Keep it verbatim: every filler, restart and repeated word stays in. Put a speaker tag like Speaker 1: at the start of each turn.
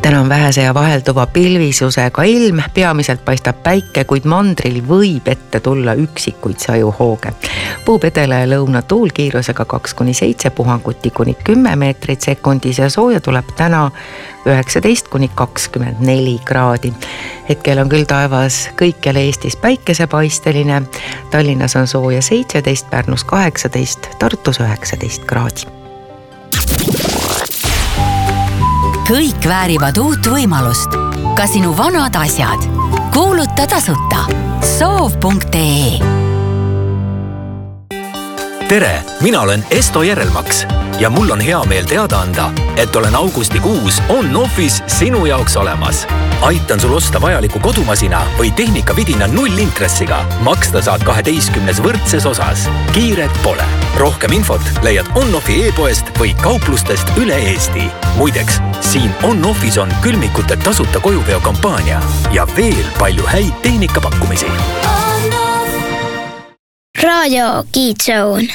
Speaker 1: täna on vähese ja vahelduva pilvisusega ilm, peamiselt paistab päike, kuid mandril võib ette tulla üksikuid sajuhooge. Puhub edela ja lõuna tuul kiirusega kaks kuni seitse, puhanguti kuni kümme meetrit sekundis ja sooja tuleb täna üheksateist kuni kakskümmend neli kraadi. Hetkel on küll taevas kõikjal Eestis päikesepaisteline, Tallinnas on sooja seitseteist, Pärnus kaheksateist, Tartus üheksateist kraadi.
Speaker 2: Kõik väärivad uut võimalust. Ka sinu vanad asjad. Kuuluta tasuta. soov punkt ee.
Speaker 3: Tere, mina olen Esto Järelmaks ja mul on hea meel teada anda, et olen augustikuus on-offis sinu jaoks olemas. Aitan sul osta vajaliku kodumasina või tehnikavidina nullintressiga. Maksta saad kaheteistkümnes võrdses osas. Kiiret pole. Rohkem infot leiad on-offi e-poest või kauplustest üle Eesti. Muideks, siin on-offis on külmikute tasuta kojuveo kampaania ja veel palju häid tehnikapakkumisi.
Speaker 4: Radio Kids Zone.